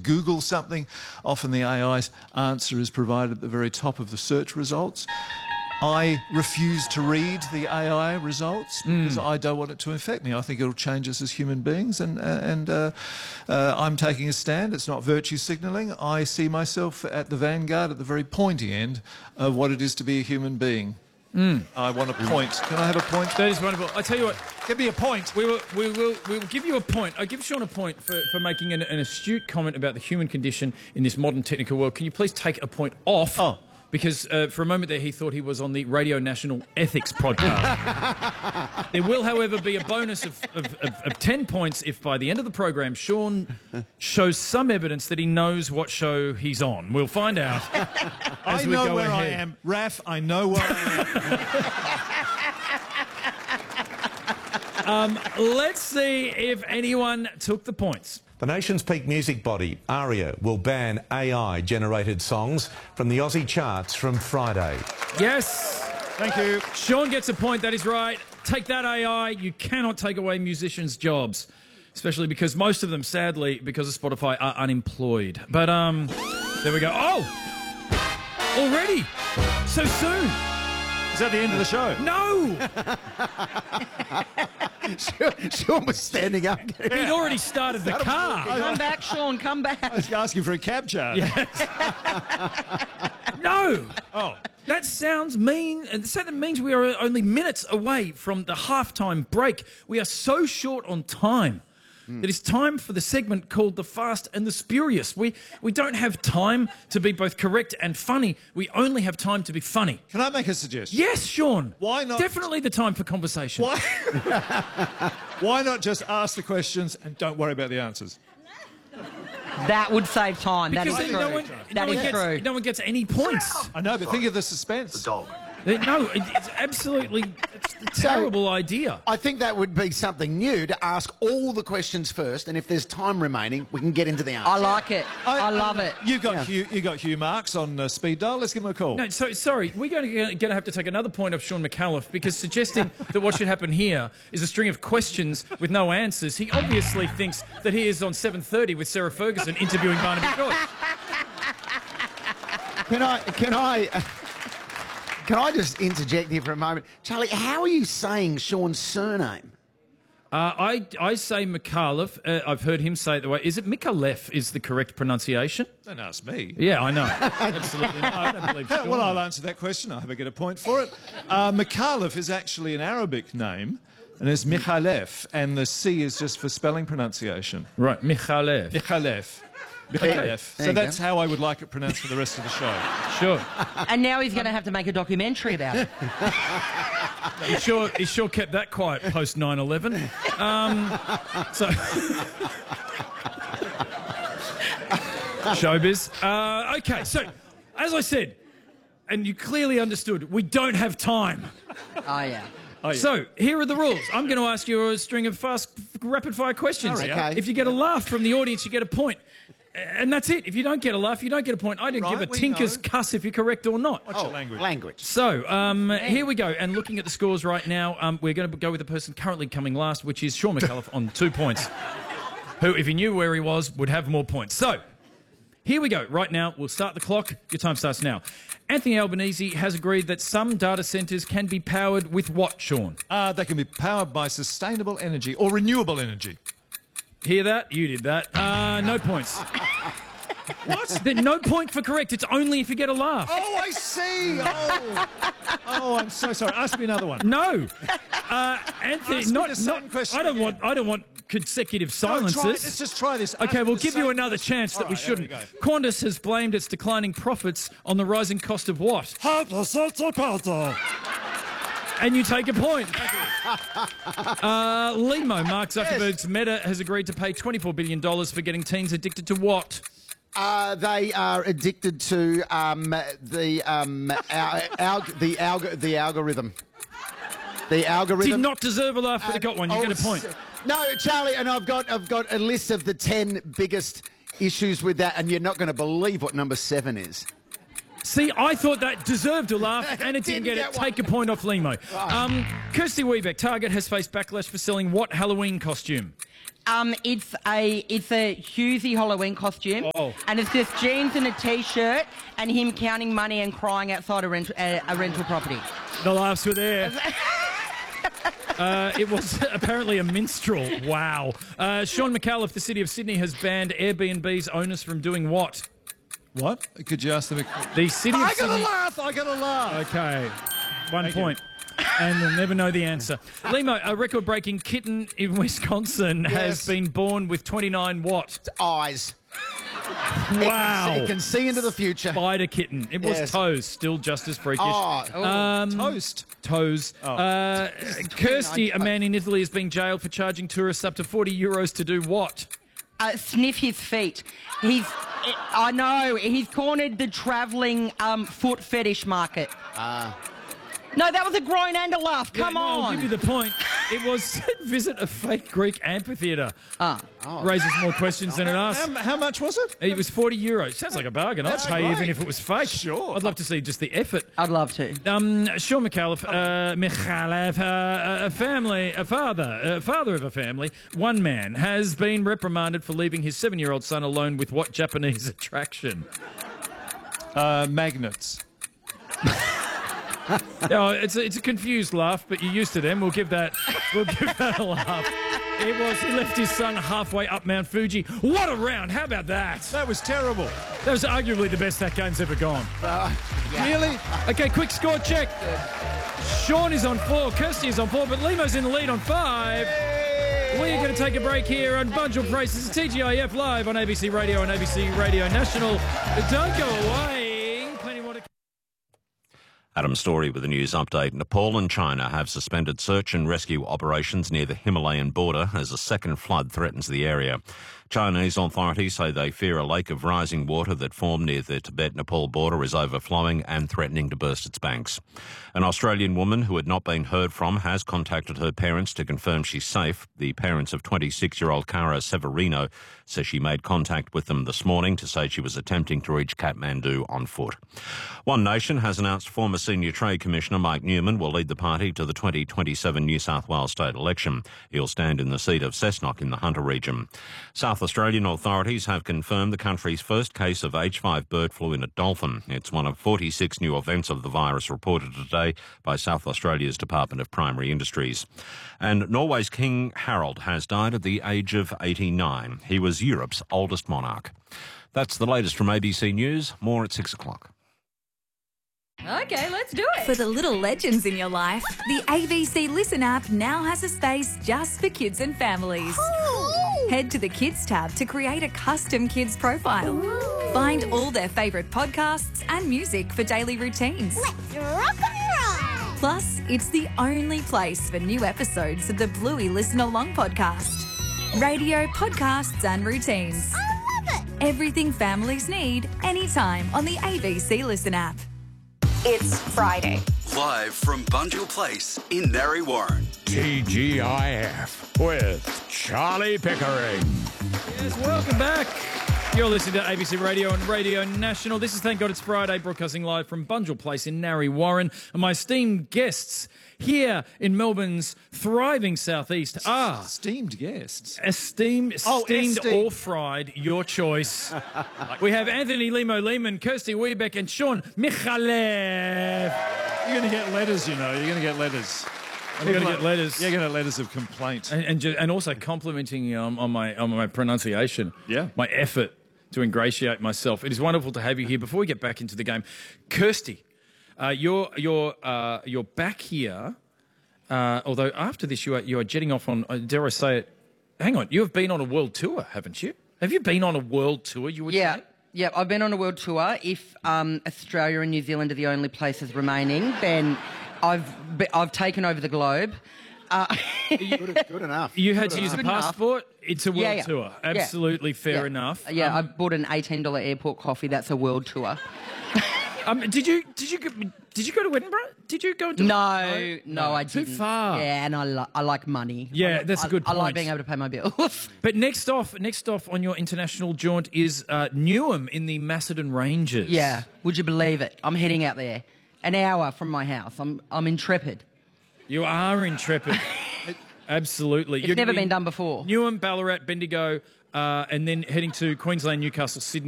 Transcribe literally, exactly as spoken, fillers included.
Google something, often the A I's answer is provided at the very top of the search results. I refuse to read the A I results because mm. I don't want it to infect me. I think it'll change us as human beings, and, uh, and uh, uh, I'm taking a stand. It's not virtue signalling. I see myself at the vanguard, at the very pointy end of what it is to be a human being. Mm. I want a point. Can I have a point? That is wonderful. I tell you what, give me a point. We will, we will, we will give you a point. I give Sean a point for, for making an, an astute comment about the human condition in this modern technical world. Can you please take a point off? Oh. Because uh, for a moment there he thought he was on the Radio National Ethics podcast. There will, however, be a bonus of, of, of, of ten points if by the end of the program Sean shows some evidence that he knows what show he's on. We'll find out as I we know go where ahead. I am. Raph, I know where I am. um, let's see if anyone took the points. The nation's peak music body, ARIA, will ban A I-generated songs from the Aussie charts from Friday. Yes. Thank you. Sean gets a point, that is right. Take that, A I. You cannot take away musicians' jobs, especially because most of them, sadly, because of Spotify, are unemployed. But, um, there we go. Oh! Already? So soon? Is that the end of the show? No! Sean was standing up. He'd already started the car. Come back, Sean, come back. I was asking for a cab charge. Yes. No! Oh. That sounds mean, and so that means we are only minutes away from the halftime break. We are so short on time. Mm. It is time for the segment called The Fast and the Spurious. We we don't have time to be both correct and funny. We only have time to be funny. Can I make a suggestion? Yes, Sean. Why not? Definitely the time for conversation. Why? Why not just ask the questions and don't worry about the answers? That would save time. Because that is then true. no one, that no is one gets, true. No one gets any points. I know, but think of the suspense. The dog. No, it- it's absolutely it's a terrible idea. I think that would be something new, to ask all the questions first, and if there's time remaining, we can get into the answer. I like it. I, love it. You got Yeah. Hugh, you got Hugh Marks on uh, speed dial. Let's give him a call. No, so sorry, we're going to, going to have to take another point off Sean McAuliffe because suggesting that what should happen here is a string of questions with no answers. He obviously thinks that he is on seven thirty with Sarah Ferguson interviewing Barnaby Joyce. Can I, can I, can I just interject here for a moment? Charlie, how are you saying Sean's surname? Uh, I, I say McAuliffe. Uh, I've heard him say it the way. Is it McAuliffe is the correct pronunciation? Don't ask me. Yeah, I know. Absolutely. No, I don't believe Yeah, Sean. well, I'll answer that question. I hope I get a point for it. Uh, McAuliffe is actually an Arabic name, and it's Mikhalef, and the C is just for spelling pronunciation. Right, Mikhailov. Mikhalef. Mikhalef. There So you that's go. how I would like it pronounced for the rest of the show. Sure. And now he's going to have to make a documentary about it. He sure, he sure kept that quiet post nine eleven. Um, so... Showbiz. Uh, okay, so, as I said, and you clearly understood, we don't have time. Oh, yeah. Oh, yeah. So, here are the rules. I'm going to ask you a string of fast, rapid-fire questions. All right, okay. If you get a laugh from the audience, you get a point. And that's it. If you don't get a laugh, you don't get a point. I didn't Right, give a we tinker's know. cuss if you're correct or not. What's your language? Language. So, um, here we go. And looking at the scores right now, um, we're going to go with the person currently coming last, which is Sean McAuliffe on two points, who, if he knew where he was, would have more points. So, here we go. Right now, we'll start the clock. Your time starts now. Anthony Albanese has agreed that some data centres can be powered with what, Sean? Uh, they can be powered by sustainable energy or renewable energy. Hear that? You did that. Uh, no points. What? There's no point for correct. It's only if you get a laugh. Oh, I see. Oh, oh I'm so sorry. Ask me another one. No. Uh, Anthony, Ask me not, the same not question I don't again. want I don't want consecutive No, silences. try it. Let's just try this. Ask Okay, me we'll the give you same another question. chance that All we right, there shouldn't. go. Qantas has blamed its declining profits on the rising cost of what? And you take a point. uh, Limo, Mark Zuckerberg's Meta, has agreed to pay twenty-four billion dollars for getting teens addicted to what? Uh, they are addicted to um, the um, al- al- the alg- the algorithm. The algorithm. Did not deserve a laugh, but it got one. You Oh, get a point. s- No, Charlie, and I've got I've got a list of the ten biggest issues with that, and you're not going to believe what number seven is. See, I thought that deserved a laugh, and it didn't, Didn't get, get it. one. Take a point off Limo. Um, Kirsty Weebeck, Target has faced backlash for selling what Halloween costume? Um, it's a it's a Hughesy Halloween costume, Oh. and it's just jeans and a t-shirt, and him counting money and crying outside a, rent, a, a rental property. The laughs were there. Uh, it was apparently a minstrel. Wow. Uh, Sean McAuliffe, the City of Sydney, has banned Airbnb's owners from doing what? What? Could you ask them? The City of I gotta Sydney... laugh! I gotta laugh! Okay. One Thank point. And we'll never know the answer. Limo, a record-breaking kitten in Wisconsin has Yes. been born with twenty-nine what? Eyes. Wow. It can see into the future. Spider kitten. It was Yes. toes, still just as freakish. Oh, Um, Toast. Toes. Oh. Uh, Kirsty, a man in Italy, is being jailed for charging tourists up to forty euros to do what? Uh, sniff his feet. He's, I know, he's cornered the travelling um, foot fetish market. Ah. No, that was a groan and a laugh. Come Yeah, no, on. I'll give you the point. It was visit a fake Greek amphitheatre. Ah. Raises more questions than it asks. How, how much was it? It was forty euros. Sounds like a bargain. I'd That's pay great. even if it was fake. Sure. I'd love to see just the effort. I'd love to. Um, Sean McAuliffe, uh, McAuliffe, uh, a family, a father, a father of a family, one man has been reprimanded for leaving his seven-year-old son alone with what Japanese attraction? Uh, magnets. Oh, it's a, it's a confused laugh, but you're used to them. We'll give that, we'll give that a laugh. It was, he left his son halfway up Mount Fuji. What a round! How about that? That was terrible. That was arguably the best that game's ever gone. Really? Okay, quick score check. Sean is on four, Kirsty is on four, but Limo's in the lead on five. We're going to take a break here on Bundle Price. This is T G I F live on A B C Radio and A B C Radio National. Don't go away. Plenty more to come. Adam Story with the news update. Nepal and China have suspended search and rescue operations near the Himalayan border as a second flood threatens the area. Chinese authorities say they fear a lake of rising water that formed near the Tibet-Nepal border is overflowing and threatening to burst its banks. An Australian woman who had not been heard from has contacted her parents to confirm she's safe. The parents of twenty-six-year-old Cara Severino says she made contact with them this morning to say she was attempting to reach Kathmandu on foot. One Nation has announced former Senior Trade Commissioner Mike Newman will lead the party to the twenty twenty-seven New South Wales state election. He'll stand in the seat of Cessnock in the Hunter region. South Australian authorities have confirmed the country's first case of H five bird flu in a dolphin. It's one of forty-six new events of the virus reported today by South Australia's Department of Primary Industries. And Norway's King Harald has died at the age of eighty-nine. He was Europe's oldest monarch. That's the latest from A B C News. More at six o'clock. Okay, let's do it. For the little legends in your life, the A B C Listen app now has a space just for kids and families. Ooh. Head to the Kids tab to create a custom kids profile. Ooh. Find all their favourite podcasts and music for daily routines. Let's rock and roll! Plus, it's the only place for new episodes of the Bluey Listen Along podcast. Radio, podcasts and routines. I love it! Everything families need, anytime on the A B C Listen app. It's Friday. Live from Bunjil Place in Narre Warren. T G I F with Charlie Pickering. Yes, welcome back. You're listening to A B C Radio and Radio National. This is Thank God It's Friday, broadcasting live from Bunjil Place in Narre Warren. And my esteemed guests here in Melbourne's thriving southeast are... Esteemed guests. Esteemed, Oh, steamed esteemed. or fried, your choice. We have Anthony Limo Lehman, Kirsty Weebeck and Sean McAuliffe. You're going to get letters, you know. You're going to get letters. You're going to get letters. You're going to get letters of complaint. And, and, ju- and also complimenting um, on my on my pronunciation. Yeah. My effort to ingratiate myself. It is wonderful to have you here. Before we get back into the game, Kirsty, uh, you're you're uh, you're back here. Uh, although after this, you are you are jetting off on. Uh, dare I say it? Hang on, you have been on a world tour, haven't you? Have you been on a world tour? You would Yeah. say? Yeah, I've been on a world tour. If um, Australia and New Zealand are the only places remaining, then I've be- I've taken over the globe. Uh, Good, good enough. You had Good to use a Good enough. passport. It's a world Yeah, yeah. tour. Yeah. Absolutely fair yeah. enough. Yeah, I Um, bought an eighteen dollars airport coffee. That's a world tour. um, did you did you go- did you go to Edinburgh? Did you go to No, no, I Too didn't. far. Yeah, and I, li- I like money. Yeah, I, that's a I- good I like point. being able to pay my bills. But next off, next off on your international jaunt is uh, Newham in the Macedon Ranges. Yeah, would you believe it? I'm heading out there, an hour from my house. I'm I'm intrepid. You are intrepid. Absolutely. It's You're never gonna be been done before. Newham, Ballarat, Bendigo, uh, and then heading to Queensland, Newcastle, Sydney.